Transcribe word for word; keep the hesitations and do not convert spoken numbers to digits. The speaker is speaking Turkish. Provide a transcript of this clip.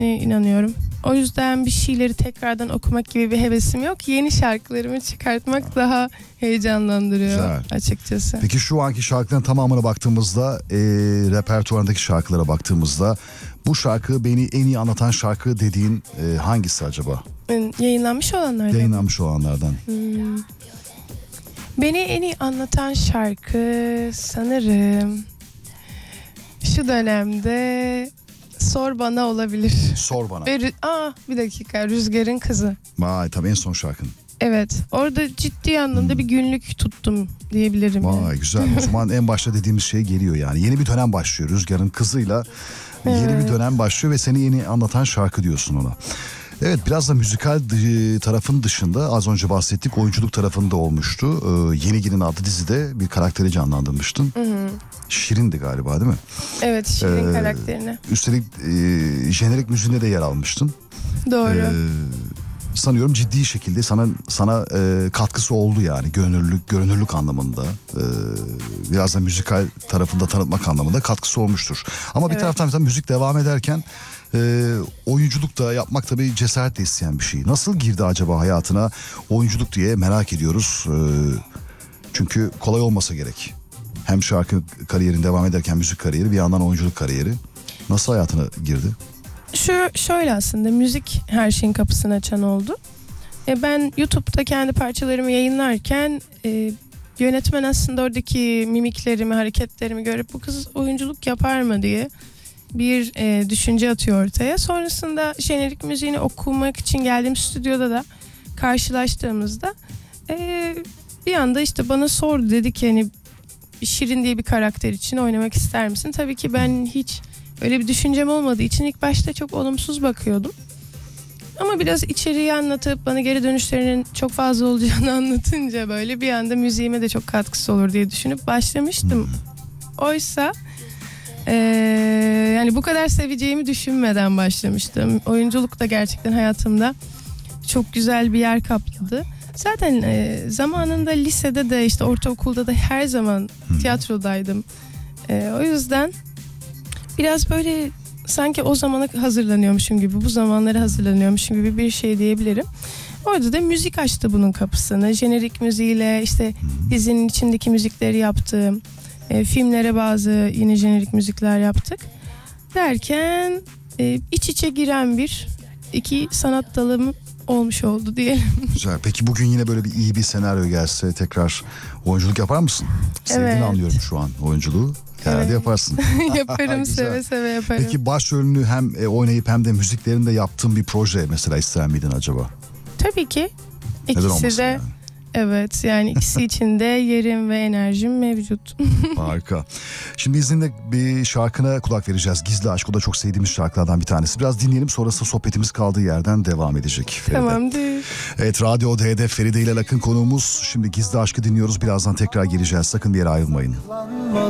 inanıyorum. O yüzden bir şeyleri tekrardan okumak gibi bir hevesim yok. Yeni şarkılarımı çıkartmak daha heyecanlandırıyor. Güzel. Açıkçası. Peki şu anki şarkıların tamamına baktığımızda, e, repertuarındaki şarkılara baktığımızda bu şarkı beni en iyi anlatan şarkı dediğin e, hangisi acaba? Yayınlanmış olanlardan. Yayınlanmış olanlardan. Hmm. Beni en iyi anlatan şarkı sanırım şu dönemde Sor Bana olabilir. Sor Bana. Ve, aa, bir dakika, Rüzgar'ın Kızı. Vay, tabii en son şarkın. Evet, orada ciddi anlamda hmm. bir günlük tuttum diyebilirim. Vay yani. Güzel. O zaman en başta dediğimiz şey geliyor yani. Yeni bir dönem başlıyor. Rüzgar'ın Kızı'yla evet. Yeni bir dönem başlıyor ve seni yeni anlatan şarkı diyorsun ona. Evet, biraz da müzikal tarafın dışında az önce bahsettik, oyunculuk tarafında olmuştu. Ee, Yeni Gelin adlı dizide bir karakteri canlandırmıştın. Hı hı. Şirin'di galiba, değil mi? Evet, Şirin ee, karakterini. Üstelik e, jenerik müziğinde de yer almıştın. Doğru. Ee, sanıyorum ciddi şekilde sana sana e, katkısı oldu yani, görünürlük görünürlük anlamında, e, biraz da müzikal tarafında tanıtmak anlamında katkısı olmuştur. Ama bir evet. taraftan mesela müzik devam ederken e, oyunculuk da yapmak tabii cesaret de isteyen bir şey. Nasıl girdi acaba hayatına oyunculuk diye merak ediyoruz. E, çünkü kolay olmasa gerek. Hem şarkı kariyerin devam ederken müzik kariyeri, bir yandan oyunculuk kariyeri. Nasıl hayatına girdi? Şu şöyle, aslında müzik her şeyin kapısını açan oldu. E, ben YouTube'da kendi parçalarımı yayınlarken e, yönetmen aslında oradaki mimiklerimi, hareketlerimi görüp bu kız oyunculuk yapar mı diye bir e, düşünce atıyor ortaya. Sonrasında jenerik müziğini okumak için geldiğim stüdyoda da karşılaştığımızda e, bir anda işte bana sordu, dedi ki hani Şirin diye bir karakter için oynamak ister misin? Tabii ki ben hiç öyle bir düşüncem olmadığı için ilk başta çok olumsuz bakıyordum. Ama biraz içeriği anlatıp bana geri dönüşlerinin çok fazla olacağını anlatınca böyle bir anda müziğime de çok katkısı olur diye düşünüp başlamıştım. Oysa ee, yani bu kadar seveceğimi düşünmeden başlamıştım. Oyunculuk da gerçekten hayatımda çok güzel bir yer kapladı. Zaten e, zamanında lisede de işte ortaokulda da her zaman tiyatrodaydım. E, o yüzden biraz böyle sanki o zamana hazırlanıyormuşum gibi, bu zamanlara hazırlanıyormuşum gibi bir şey diyebilirim. Orada da müzik açtı bunun kapısını. Jenerik müziğiyle işte dizinin içindeki müzikleri yaptım. E, filmlere bazı yine jenerik müzikler yaptık. Derken e, iç içe giren bir iki sanat dalım olmuş oldu diyelim. Güzel. Peki bugün yine böyle bir iyi bir senaryo gelse tekrar oyunculuk yapar mısın? Sevdiğini evet. anlıyorum şu an oyunculuğu. Herhalde evet. yaparsın. Yaparım, seve seve yaparım. Peki başrolünü hem oynayıp hem de müziklerini de yaptığın bir proje mesela ister miydin acaba? Tabii ki. İkisi de yani? Evet, yani ikisi için de yerim ve enerjim mevcut. Harika. Şimdi izninle bir şarkına kulak vereceğiz. Gizli Aşk, o da çok sevdiğimiz şarkılardan bir tanesi. Biraz dinleyelim, sonrasında sohbetimiz kaldığı yerden devam edecek. Feride. Tamamdır. Evet, Radyo D'de Feride ile Akın konuğumuz. Şimdi Gizli Aşk'ı dinliyoruz. Birazdan tekrar geleceğiz. Sakın bir yere ayrılmayın.